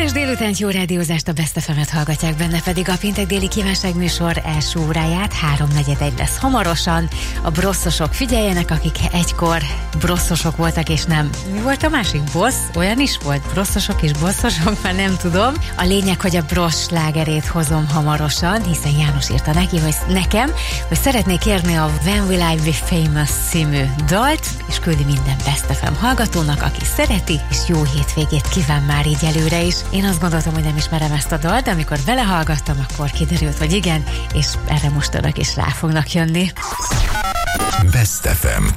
Kellemes délutánt, jó rádiózást, a Best FM-et hallgatják, benne pedig a péntek déli kívánságműsor első óráját, 3:41 lesz hamarosan. A brosszosok figyeljenek, akik egykor brosszosok voltak, és nem. Mi volt a másik? Bossz? Olyan is volt? Brosszosok és bosszosok? Már nem tudom. A lényeg, hogy a Bross slágerét hozom hamarosan, hiszen János írta nekem, hogy szeretnék kérni a When Will I Be Famous című dalt, és küldi minden Best FM hallgatónak, aki szereti, és jó hétvégét kíván már így előre is. Én azt gondoltam, hogy nem ismerem ezt a dalt, de amikor belehallgattam, akkor kiderült, hogy igen, és erre most önök is rá fognak jönni. Best FM